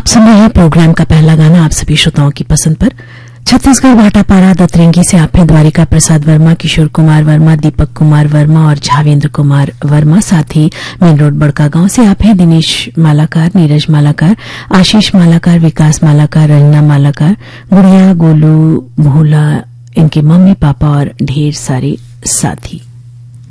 आप सुन रहे हैं प्रोग्राम का पहला गाना आप सभी श्रोताओं की पसंद पर। छत्तीसगढ़ भाटापारा दतरेंगी से आप हैं द्वारिका प्रसाद वर्मा, किशोर कुमार वर्मा, दीपक कुमार वर्मा और झावेंद्र कुमार वर्मा। साथ ही मेन रोड बड़कागांव से आप हैं दिनेश मालाकार, नीरज मालाकार, आशीष मालाकार, विकास मालाकार, रंजना मालाकार, गुड़िया, गोलू, भोला, इनके मम्मी पापा और ढेर सारे साथी।